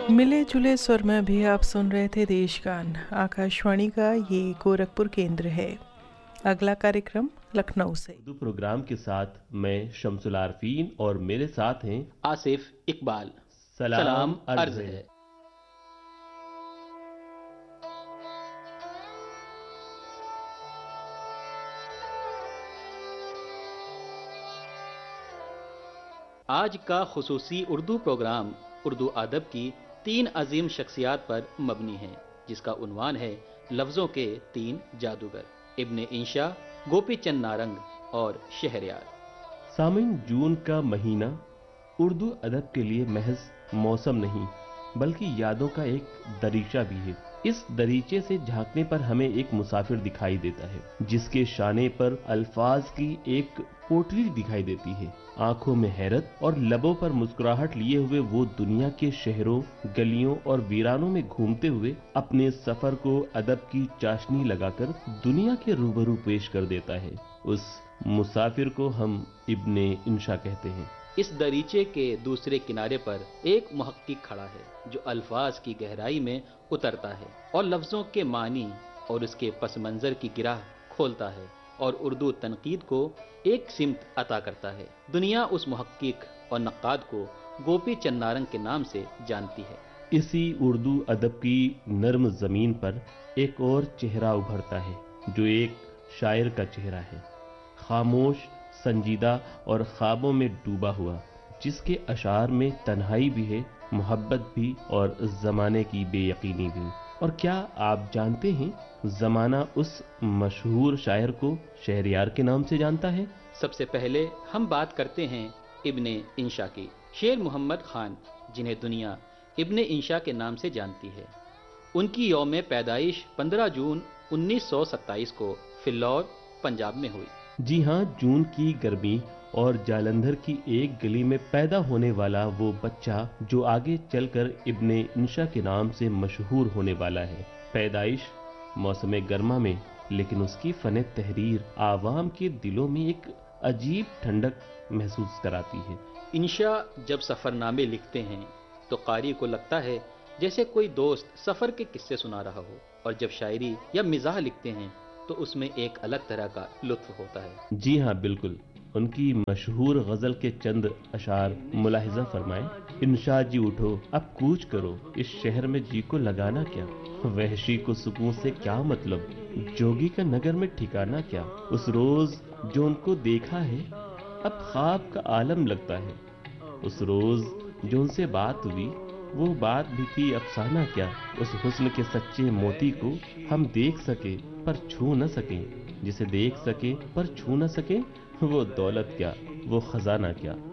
मिले जुले स्वर में भी आप सुन रहे थे देशगान। आकाशवाणी का ये गोरखपुर केंद्र है। अगला कार्यक्रम लखनऊ से। उर्दू प्रोग्राम के साथ मैं शमसुल आरफीन और मेरे साथ हैं आसिफ इकबाल। सलाम अर्ज है। आज का खुसूसी उर्दू प्रोग्राम उर्दू अदब की 3 अजीम शख्सियात पर मबनी है, जिसका उन्वान है लफ्ज़ों के 3 जादूगर, इब्ने इंशा, गोपी चंद नारंग और शहरयार। सामीन, जून का महीना उर्दू अदब के लिए महज मौसम नहीं बल्कि यादों का एक दरीचा भी है। इस दरीचे से झांकने पर हमें एक मुसाफिर दिखाई देता है, जिसके शाने पर अल्फाज की एक पोटली दिखाई देती है। आंखों में हैरत और लबों पर मुस्कुराहट लिए हुए वो दुनिया के शहरों, गलियों और वीरानों में घूमते हुए अपने सफर को अदब की चाशनी लगाकर दुनिया के रूबरू पेश कर देता है। उस मुसाफिर को हम इब्ने इंशा कहते हैं। इस दरीचे के दूसरे किनारे पर एक मुहक्किक खड़ा है, जो अल्फाज की गहराई में उतरता है और लफ्जों के मानी और उसके पस मंजर की गिराह खोलता है और उर्दू तनकीद को एक सिमत अता करता है। दुनिया उस मुहक्किक और नक्काद को गोपी चंद नारंग के नाम से जानती है। इसी उर्दू अदब की नर्म जमीन पर एक और चेहरा उभरता है, जो एक शायर का चेहरा है, खामोश, संजीदा और ख्वाबों में डूबा हुआ, जिसके अशार में तन्हाई भी है, मोहब्बत भी और जमाने की बेयकीनी भी। और क्या आप जानते हैं, जमाना उस मशहूर शायर को शहरयार के नाम से जानता है? सबसे पहले हम बात करते हैं इब्ने इंशा की। शेर मोहम्मद खान, जिन्हें दुनिया इब्ने इंशा के नाम से जानती है, उनकी यौम पैदाइश 15 जून 1927 को फिल्लौर, पंजाब में हुई। जी हाँ, जून की गर्मी और जालंधर की एक गली में पैदा होने वाला वो बच्चा जो आगे चलकर इब्ने इंशा के नाम से मशहूर होने वाला है। पैदाइश मौसम गर्मा में, लेकिन उसकी फन तहरीर आवाम के दिलों में एक अजीब ठंडक महसूस कराती है। इंशा जब सफरनामे लिखते हैं तो कारी को लगता है जैसे कोई दोस्त सफर के किस्से सुना रहा हो, और जब शायरी या मिजाह लिखते हैं तो उसमें एक अलग तरह का लुत्फ होता है। जी हाँ, बिल्कुल। उनकी मशहूर गजल के चंद अशार मुलाहिजा फरमाएं। इंशा जी उठो, अब कूच करो, इस शहर में जी को लगाना क्या, वहशी को सुकून से क्या मतलब, जोगी का नगर में ठिकाना क्या, उस रोज जो उनको देखा है अब ख्वाब का आलम लगता है, उस रोज जो उनसे बात हुई वो बात भी थी अफसाना क्या, उस हुस्न के सच्चे मोती को हम देख सके पर छू न सके, जिसे देख सके पर छू न सके, वो दौलत क्या, वो खजाना क्या।